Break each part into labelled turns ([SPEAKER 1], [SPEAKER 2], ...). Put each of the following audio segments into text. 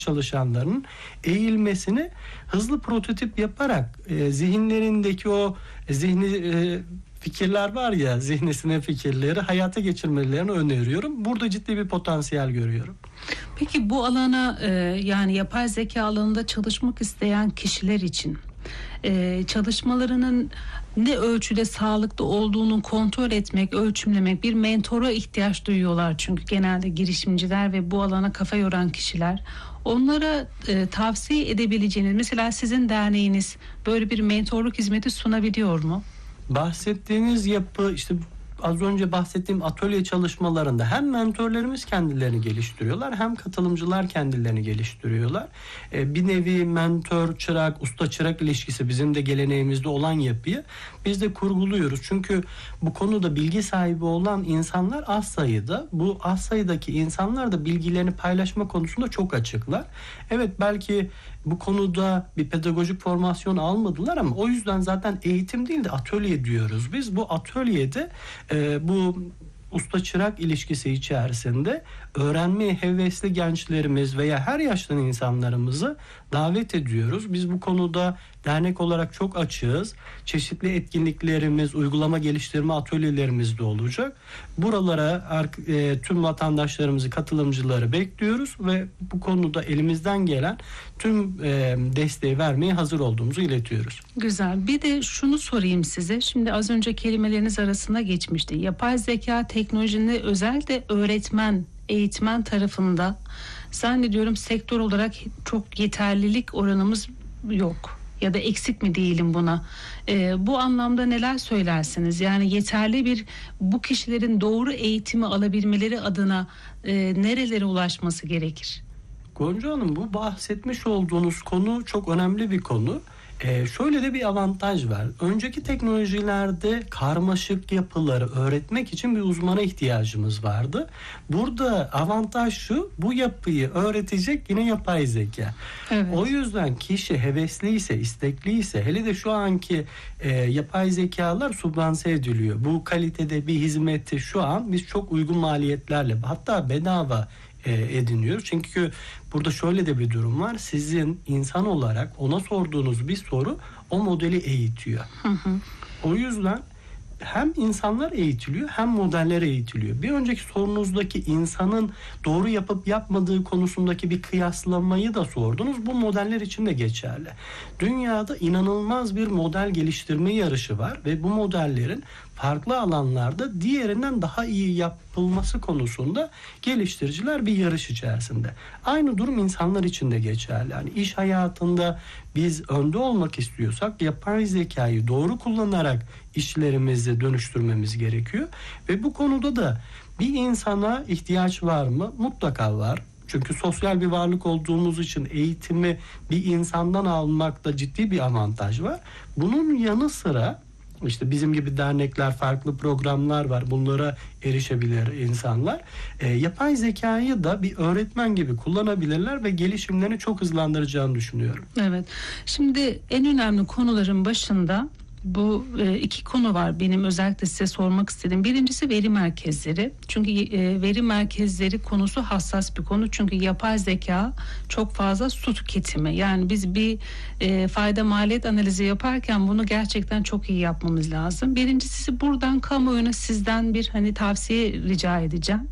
[SPEAKER 1] çalışanların eğilmesini hızlı prototip yaparak zihinlerindeki o fikirler var ya, zihnisine fikirleri hayata geçirmelerini öneriyorum. Burada ciddi bir potansiyel görüyorum.
[SPEAKER 2] Peki bu alana yani yapay zeka alanında çalışmak isteyen kişiler için çalışmalarının ne ölçüde sağlıklı olduğunu kontrol etmek, ölçümlemek, bir mentora ihtiyaç duyuyorlar. Çünkü genelde girişimciler ve bu alana kafa yoran kişiler, onlara tavsiye edebileceğiniz, mesela sizin derneğiniz böyle bir mentorluk hizmeti sunabiliyor mu?
[SPEAKER 1] Bahsettiğiniz yapı, işte az önce bahsettiğim atölye çalışmalarında hem mentorlarımız kendilerini geliştiriyorlar, hem katılımcılar kendilerini geliştiriyorlar. Bir nevi mentor çırak, usta çırak ilişkisi bizim de geleneğimizde olan yapıyı biz de kurguluyoruz. Çünkü bu konuda bilgi sahibi olan insanlar az sayıda. Bu az sayıdaki insanlar da bilgilerini paylaşma konusunda çok açıklar. Evet, belki bu konuda bir pedagojik formasyon almadılar ama o yüzden zaten eğitim değil de atölye diyoruz. Biz bu atölyede bu usta çırak ilişkisi içerisinde öğrenmeye hevesli gençlerimiz veya her yaştan insanlarımızı davet ediyoruz. Biz bu konuda dernek olarak çok açığız. Çeşitli etkinliklerimiz, uygulama geliştirme atölyelerimiz de olacak. Buralara tüm vatandaşlarımızı, katılımcıları bekliyoruz ve bu konuda elimizden gelen tüm desteği vermeye hazır olduğumuzu iletiyoruz.
[SPEAKER 2] Güzel. Bir de şunu sorayım size. Şimdi az önce kelimeleriniz arasında geçmişti. Yapay zeka teknolojinin özellikle öğretmen, eğitmen tarafında zannediyorum sektör olarak çok yeterlilik oranımız yok. Ya da eksik mi diyelim buna? Bu anlamda neler söylersiniz? Yani yeterli bir, bu kişilerin doğru eğitimi alabilmeleri adına nerelere ulaşması gerekir?
[SPEAKER 1] Gonca Hanım, bu bahsetmiş olduğunuz konu çok önemli bir konu. Şöyle de bir avantaj var. Önceki teknolojilerde karmaşık yapıları öğretmek için bir uzmana ihtiyacımız vardı. Burada avantaj şu: bu yapıyı öğretecek yine yapay zeka.
[SPEAKER 2] Evet.
[SPEAKER 1] O yüzden kişi hevesliyse, istekliyse, hele de şu anki yapay zekalar subvanse ediliyor. Bu kalitede bir hizmeti şu an biz çok uygun maliyetlerle, hatta bedava ediniyoruz. Çünkü burada şöyle de bir durum var. Sizin insan olarak ona sorduğunuz bir soru o modeli eğitiyor. O yüzden hem insanlar eğitiliyor hem modeller eğitiliyor. Bir önceki sorunuzdaki insanın doğru yapıp yapmadığı konusundaki bir kıyaslamayı da sordunuz. Bu modeller için de geçerli. Dünyada inanılmaz bir model geliştirme yarışı var ve bu modellerin farklı alanlarda diğerinden daha iyi yapılması konusunda geliştiriciler bir yarış içerisinde. Aynı durum insanlar için de geçerli. Yani iş hayatında biz önde olmak istiyorsak yapay zekayı doğru kullanarak işlerimizi dönüştürmemiz gerekiyor. Ve bu konuda da bir insana ihtiyaç var mı? Mutlaka var. Çünkü sosyal bir varlık olduğumuz için eğitimi bir insandan almakta ciddi bir avantaj var. Bunun yanı sıra İşte bizim gibi dernekler, farklı programlar var. Bunlara erişebilir insanlar. Yapay zekayı da bir öğretmen gibi kullanabilirler ve gelişimlerini çok hızlandıracağını düşünüyorum.
[SPEAKER 2] Evet. Şimdi en önemli konuların başında bu iki konu var benim özellikle size sormak istediğim. Birincisi veri merkezleri. Çünkü veri merkezleri konusu hassas bir konu. Çünkü yapay zeka çok fazla su tüketimi. Yani biz bir fayda maliyet analizi yaparken bunu gerçekten çok iyi yapmamız lazım. Birincisi, buradan kamuoyuna sizden bir tavsiye rica edeceğim.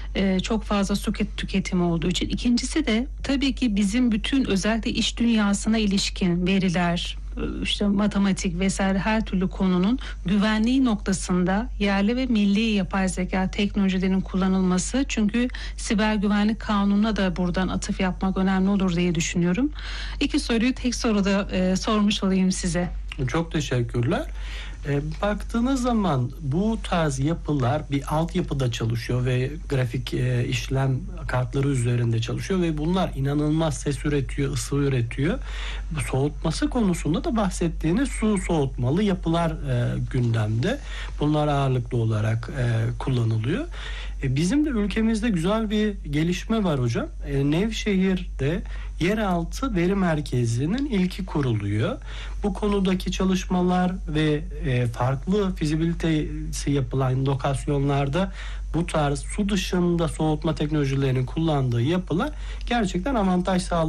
[SPEAKER 2] Çok fazla su tüketimi olduğu için. İkincisi de tabii ki bizim bütün özellikle iş dünyasına ilişkin veriler, işte matematik vesaire her türlü konunun güvenliği noktasında yerli ve milli yapay zeka teknolojilerinin kullanılması, çünkü siber güvenlik kanununa da buradan atıf yapmak önemli olur diye düşünüyorum. İki soruyu tek soruda sormuş olayım size.
[SPEAKER 1] Çok teşekkürler. Baktığınız zaman bu tarz yapılar bir altyapıda çalışıyor ve grafik işlem kartları üzerinde çalışıyor ve bunlar inanılmaz ses üretiyor, ısı üretiyor. Bu soğutması konusunda da bahsettiğiniz su soğutmalı yapılar gündemde. Bunlar ağırlıklı olarak kullanılıyor. Bizim de ülkemizde güzel bir gelişme var hocam. Nevşehir'de yeraltı veri merkezinin ilki kuruluyor. Bu konudaki çalışmalar ve farklı fizibilitesi yapılan lokasyonlarda bu tarz su dışında soğutma teknolojilerinin kullandığı yapılar gerçekten avantaj sağlıyor.